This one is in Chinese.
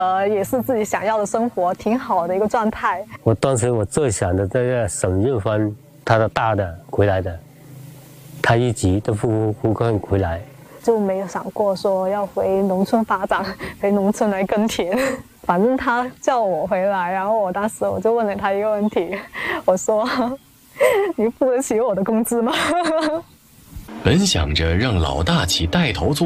也是自己想要的生活，挺好的一个状态。 当时我最想的这个沈运芳，他的大的回来的，他一直都不肯回来， 就没有想过说要回农村发展，回农村来耕田。反正他叫我回来，然后当时我就问了他一个问题，我说：“你付得起我的工资吗？” 本想着让老大起带头做